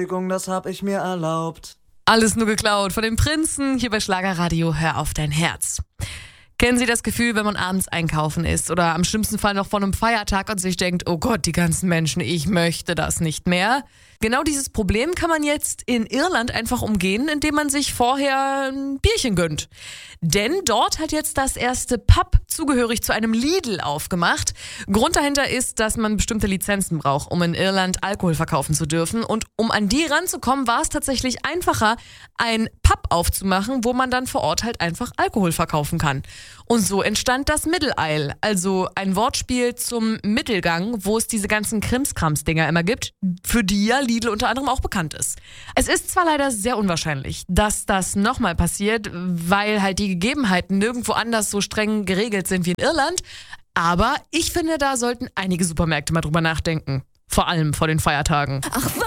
Das hab ich mir erlaubt. Alles nur geklaut von dem Prinzen, hier bei Schlagerradio Hör auf dein Herz. Kennen Sie das Gefühl, wenn man abends einkaufen ist oder am schlimmsten Fall noch vor einem Feiertag und sich denkt, oh Gott, die ganzen Menschen, ich möchte das nicht mehr? Genau dieses Problem kann man jetzt in Irland einfach umgehen, indem man sich vorher ein Bierchen gönnt. Denn dort hat jetzt das erste Pub zugehörig zu einem Lidl aufgemacht. Grund dahinter ist, dass man bestimmte Lizenzen braucht, um in Irland Alkohol verkaufen zu dürfen. Und um an die ranzukommen, war es tatsächlich einfacher, ein Pub aufzumachen, wo man dann vor Ort halt einfach Alkohol verkaufen kann. Und so entstand das Middle Aisle, also ein Wortspiel zum Mittelgang, wo es diese ganzen Krimskrams-Dinger immer gibt, für die ja Lidl unter anderem auch bekannt ist. Es ist zwar leider sehr unwahrscheinlich, dass das nochmal passiert, weil halt die Gegebenheiten nirgendwo anders so streng geregelt sind wie in Irland, aber ich finde, da sollten einige Supermärkte mal drüber nachdenken. Vor allem vor den Feiertagen. Ach